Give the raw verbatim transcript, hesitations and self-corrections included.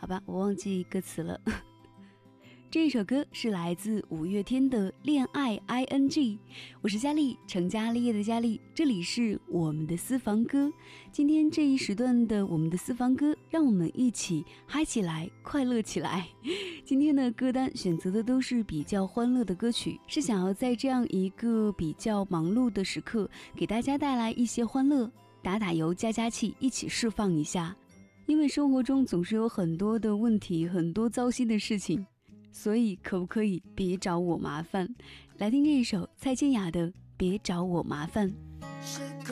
好吧，我忘记歌词了。这一首歌是来自五月天的《恋爱 I N G》， 我是佳丽，成家立业的佳丽，这里是我们的私房歌。今天这一时段的我们的私房歌，让我们一起嗨起来，快乐起来。今天的歌单选择的都是比较欢乐的歌曲，是想要在这样一个比较忙碌的时刻，给大家带来一些欢乐，打打油，加加气，一起释放一下。因为生活中总是有很多的问题，很多糟心的事情，所以可不可以别找我麻烦？来听这一首蔡健雅的《别找我麻烦》。